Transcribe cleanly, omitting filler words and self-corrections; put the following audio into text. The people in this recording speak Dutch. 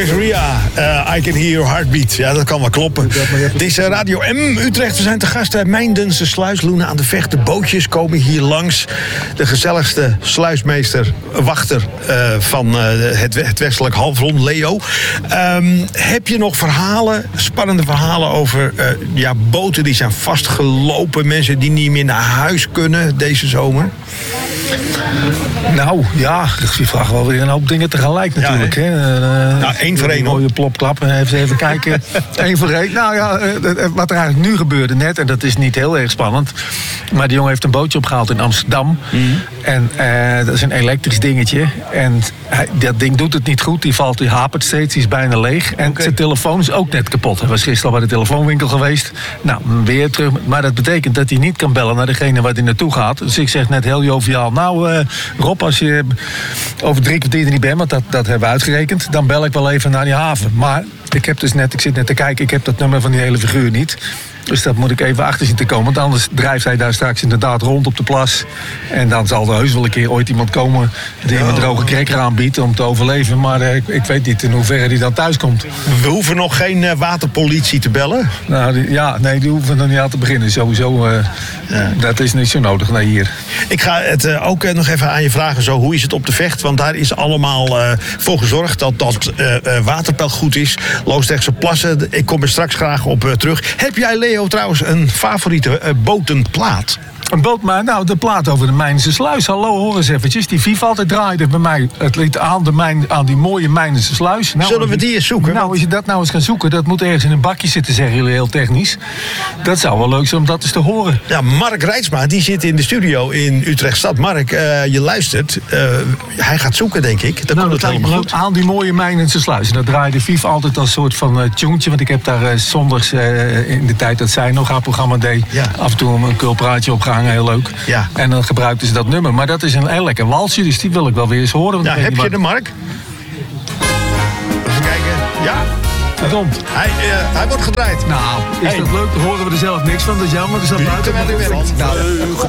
Chris Ria, I Can Hear Your Heartbeat. Ja, dat kan wel kloppen. Dit is Radio M Utrecht. We zijn te gast uit Mijndense Sluis. Loenen aan de Vecht. De bootjes komen hier langs. De gezelligste sluismeester, wachter van het westelijk halfrond, Leo. Heb je nog verhalen, spannende verhalen over boten die zijn vastgelopen? Mensen die niet meer naar huis kunnen deze zomer? Nou, ja, je vraagt wel weer een hoop dingen tegelijk natuurlijk. Ja, hè? Één voor één. Een mooie plopklap. Even kijken. Eén voor één. Nou ja, wat er eigenlijk nu gebeurde net, en dat is niet heel erg spannend, maar die jongen heeft een bootje opgehaald in Amsterdam. En dat is een elektrisch dingetje. En dat ding doet het niet goed. Die hapert steeds, die is bijna leeg. En zijn telefoon is ook net kapot. Hij was gisteren al bij de telefoonwinkel geweest. Nou, weer terug. Maar dat betekent dat hij niet kan bellen naar degene waar hij naartoe gaat. Dus ik zeg net heel joviaal, nou Rob, als je over 3 kwartier er niet bent, want dat hebben we uitgerekend, dan bel ik wel even naar die haven. Maar ik zit net te kijken, ik heb dat nummer van die hele figuur niet. Dus dat moet ik even achter zien te komen. Want anders drijft hij daar straks inderdaad rond op de plas. En dan zal er heus wel een keer ooit iemand komen die hem een droge cracker aanbiedt om te overleven. Maar ik weet niet in hoeverre die dan thuis komt. We hoeven nog geen waterpolitie te bellen? Nou, die hoeven er niet aan te beginnen. Sowieso, dat is niet zo nodig naar hier. Ik ga het ook nog even aan je vragen. Zo, hoe is het op de Vecht? Want daar is allemaal voor gezorgd dat waterpeil goed is. Loosdrechtse plassen. Ik kom er straks graag op terug. Heb jij, Leo, trouwens een favoriete botenplaat? Een boot, maar nou, de plaat over de Mijndense Sluis. Hallo, hoor eens eventjes. Die Vief altijd draaide bij mij het lied aan die mooie Mijndense Sluis. Nou, zullen we die eens zoeken? Nou, als je dat nou eens gaat zoeken, dat moet ergens in een bakje zitten, zeggen jullie heel technisch. Dat zou wel leuk zijn om dat eens te horen. Ja, Mark Rijtsma, die zit in de studio in Utrecht-Stad. Mark, je luistert. Hij gaat zoeken, denk ik. Dat komt het helemaal goed. Aan die mooie Mijndense Sluis. En dat draaide Vief altijd als soort van tjoentje. Want ik heb daar zondags in de tijd dat zij nog haar programma deed, af en toe een kulpraatje opgehangen. Heel leuk. Ja. En dan gebruikten ze dat nummer. Maar dat is een heel lekker walsje, dus die wil ik wel weer eens horen. Ja, heb je de Mark? Even kijken. Ja. Verdomd. Hij wordt gedraaid. Nou, is dat leuk? Dan horen we er zelf niks van. Dat is jammer. Dus dat buiten. Terwijl u weer.